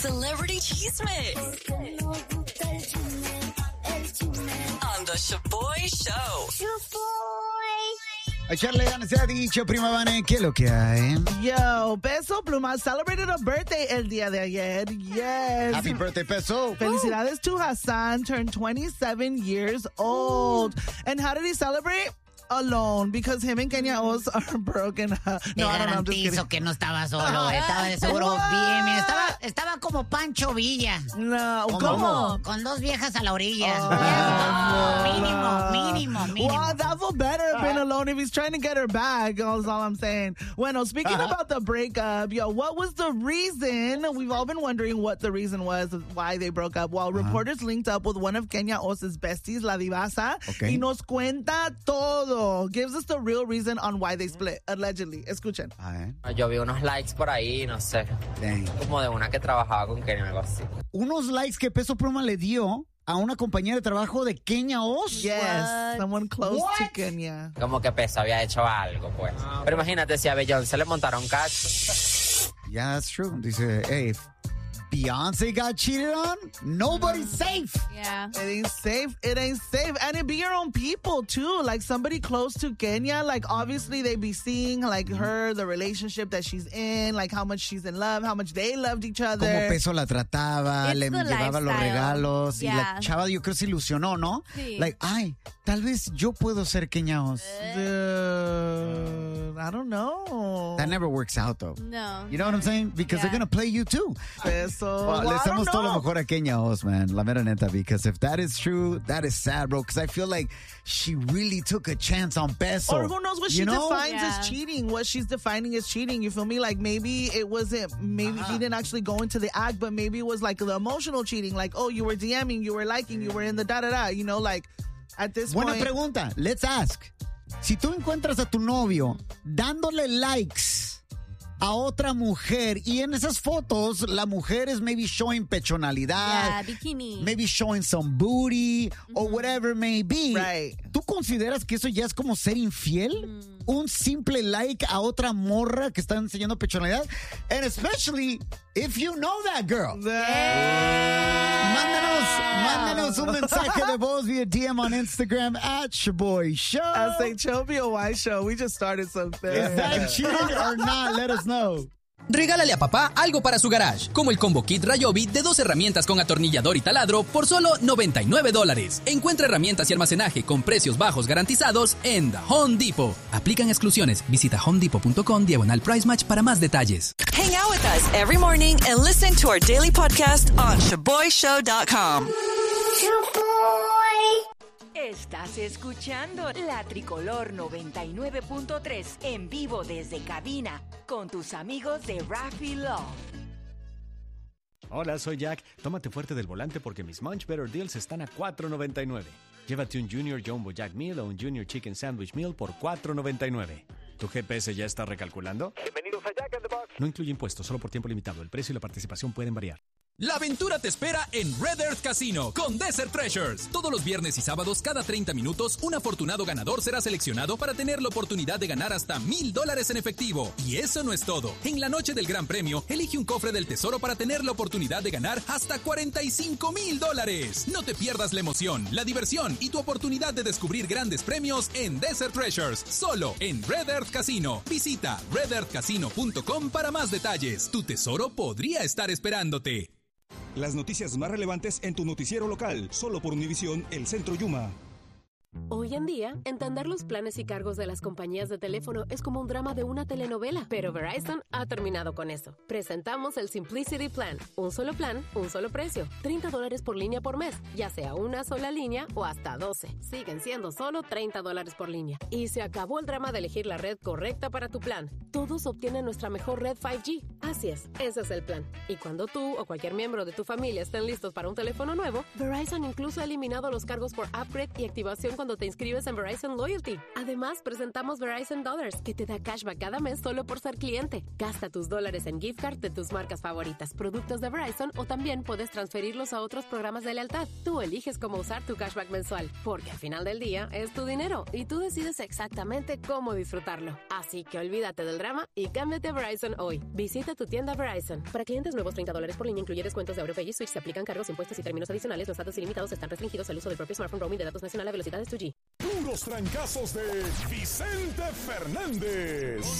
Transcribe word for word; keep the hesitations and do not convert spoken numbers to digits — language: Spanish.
Celebrity Cheesemate. On the Shaboy Show. A echarle ganas, se ha dicho, prima Vane, ¿qué es lo que hay? Yo, Peso Pluma celebrated a birthday el día de ayer. Yes. Happy birthday, Peso. Felicidades to Hassan, turned twenty-seven years old. And how did he celebrate? Alone, because him and Kenya Oz are broken up. Te No, I don't know, I'm just garantizo kidding. que no estaba solo, estaba de seguro bien. Mira, estaba, estaba como Pancho Villa. No, ¿Cómo? ¿cómo? Con dos viejas a la orilla. Oh, mínimo, mínimo, mínimo. Well, that would better have been alone if he's trying to get her back. That's all I'm saying. Bueno, speaking Uh-huh. about the breakup, yo, what was the reason? We've all been wondering what the reason was of why they broke up. Well, reporters linked up with one of Kenya Oz's besties, La Divasa, Okay. y nos cuenta todo. Gives us the real reason on why they split, allegedly. Escuchen. Ah, ¿eh? Yo vi unos likes por ahí, no sé, Dang. como de una que trabajaba con Kenia, algo así. Unos likes que Peso Pluma le dio a una compañera de trabajo de Kenya Oz. Yes, someone close to What? Kenya. Como que Peso había hecho algo, pues. Pero imagínate si a Bellón se le montaron cacho. Yeah, that's true. Dice, hey, if Beyonce got cheated on, nobody's safe. Yeah. It ain't safe. It ain't safe. And it be your own people, too. Like, somebody close to Kenya, like, obviously they be seeing, like, her, the relationship that she's in, like, how much she's in love, how much they loved each other. Como Peso la trataba, It's le the llevaba los lifestyle. regalos. Y la Yeah. chava, yo creo, se ilusionó, ¿no? Sí. Like, ay, tal vez yo puedo ser Kenya Oz. Dude, I don't know. That never works out, though. No. You know what I'm saying? Because they're Yeah. going to play you, too. Peso. Well, Well, le I estamos don't todo lo know. mejor a Kenya Oz, man. La mera neta, because if that is true, that is sad, bro. Because I feel like she really took a chance on Peso. Or who knows what she you know? defines Yeah. as cheating. What she's defining as cheating. You feel me? Like, maybe it wasn't, maybe he didn't actually go into the act, but maybe it was like the emotional cheating. Like, oh, you were DMing, you were liking, you were in the da-da-da. You know, like, at this Buena point. pregunta. Let's ask. Si tú encuentras a tu novio dándole likes a otra mujer y en esas fotos la mujer es maybe showing pechonalidad, Yeah, bikini. maybe showing some booty or whatever it may be, Right. ¿tú consideras que eso ya es como ser infiel? Un simple like a otra morra que está enseñando pechonalidad, and especially if you know that girl. Mándanos, mándanos un mensaje de voz via D M on Instagram at Shaboy Show. I say, Chobi or White Show. We just started something. Is that cheating or not? Let us know. Regálale a papá algo para su garage, como el Combo Kit Ryobi de dos herramientas con atornillador y taladro por solo noventa y nueve dólares. Encuentra herramientas y almacenaje con precios bajos garantizados en The Home Depot. Aplican exclusiones. Visita homedepot.com diagonal price match para más detalles. Hang out with us every morning and listen to our daily podcast on shaboy show dot com. Estás escuchando La Tricolor noventa y nueve punto tres en vivo desde cabina con tus amigos de Raffy Love. Hola, soy Jack. Tómate fuerte del volante porque mis Munch Better Deals están a cuatro noventa y nueve. Llévate un Junior Jumbo Jack Meal o un Junior Chicken Sandwich Meal por cuatro noventa y nueve. ¿Tu G P S ya está recalculando? Bienvenidos a Jack in the Box. No incluye impuestos, solo por tiempo limitado. El precio y la participación pueden variar. La aventura te espera en Red Earth Casino con Desert Treasures. Todos los viernes y sábados, cada treinta minutos, un afortunado ganador será seleccionado para tener la oportunidad de ganar hasta mil dólares en efectivo. Y eso no es todo. En la noche del Gran Premio, elige un cofre del tesoro para tener la oportunidad de ganar hasta cuarenta y cinco mil dólares. No te pierdas la emoción, la diversión y tu oportunidad de descubrir grandes premios en Desert Treasures, solo en Red Earth Casino. Visita red earth casino punto com para más detalles. Tu tesoro podría estar esperándote. Las noticias más relevantes en tu noticiero local, solo por Univisión, el Centro Yuma. Hoy en día, entender los planes y cargos de las compañías de teléfono es como un drama de una telenovela, pero Verizon ha terminado con eso. Presentamos el Simplicity Plan, un solo plan, un solo precio, treinta dólares por línea por mes, ya sea una sola línea o hasta doce. Siguen siendo solo treinta dólares por línea. Y se acabó el drama de elegir la red correcta para tu plan. Todos obtienen nuestra mejor red cinco G. Así es, ese es el plan. Y cuando tú o cualquier miembro de tu familia estén listos para un teléfono nuevo, Verizon incluso ha eliminado los cargos por upgrade y activación con cuando te inscribes en Verizon Loyalty. Además, presentamos Verizon Dollars, que te da cashback cada mes solo por ser cliente. Gasta tus dólares en gift card de tus marcas favoritas, productos de Verizon, o también puedes transferirlos a otros programas de lealtad. Tú eliges cómo usar tu cashback mensual, porque al final del día es tu dinero y tú decides exactamente cómo disfrutarlo. Así que olvídate del drama y cámbiate a Verizon hoy. Visita tu tienda Verizon. Para clientes nuevos, treinta dólares por línea, incluye descuentos de AutoPay y Switch. Se aplican cargos, impuestos y términos adicionales. Los datos ilimitados están restringidos al uso del propio smartphone. Roaming de datos nacional a velocidades dos G. Puros trancazos de Vicente Fernández.